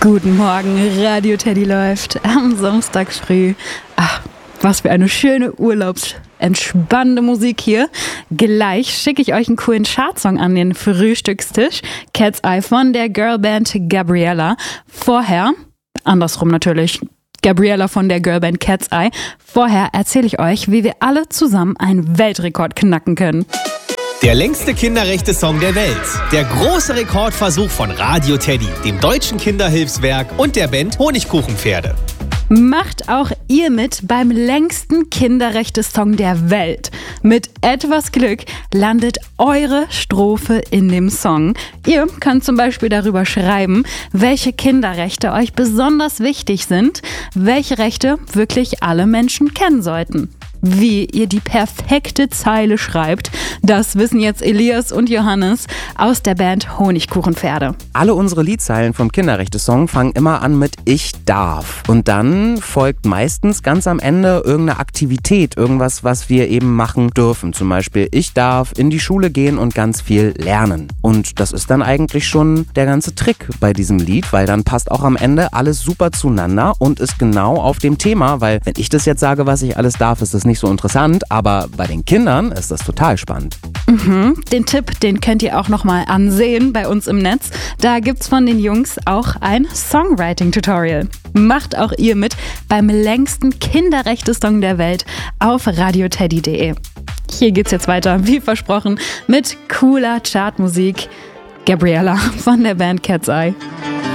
Guten Morgen, Radio Teddy läuft am Samstag früh. Ach, was für eine schöne urlaubsentspannende Musik hier. Gleich schicke ich euch einen coolen Chartsong an den Frühstückstisch. Cat's Eye von der Girlband Gabriella. Vorher, andersrum natürlich, Gabriella von der Girlband Cat's Eye. Vorher erzähle ich euch, wie wir alle zusammen einen Weltrekord knacken können. Der längste Kinderrechte-Song der Welt. Der große Rekordversuch von Radio Teddy, dem Deutschen Kinderhilfswerk und der Band Honigkuchenpferde. Macht auch ihr mit beim längsten Kinderrechte-Song der Welt. Mit etwas Glück landet eure Strophe in dem Song. Ihr könnt zum Beispiel darüber schreiben, welche Kinderrechte euch besonders wichtig sind, welche Rechte wirklich alle Menschen kennen sollten. Wie ihr die perfekte Zeile schreibt, das wissen jetzt Elias und Johannes aus der Band Honigkuchenpferde. Alle unsere Liedzeilen vom Kinderrechte-Song fangen immer an mit Ich darf. Und dann folgt meistens ganz am Ende irgendeine Aktivität, irgendwas, was wir eben machen dürfen. Zum Beispiel, ich darf in die Schule gehen und ganz viel lernen. Und das ist dann eigentlich schon der ganze Trick bei diesem Lied, weil dann passt auch am Ende alles super zueinander und ist genau auf dem Thema, weil wenn ich das jetzt sage, was ich alles darf, ist das nicht so interessant, aber bei den Kindern ist das total spannend. Den Tipp, den könnt ihr auch nochmal ansehen bei uns im Netz. Da gibt's von den Jungs auch ein Songwriting-Tutorial. Macht auch ihr mit beim längsten Kinderrechte-Song der Welt auf radioteddy.de. Hier geht's jetzt weiter, wie versprochen, mit cooler Chartmusik. Gabriella von der Band Cat's Eye.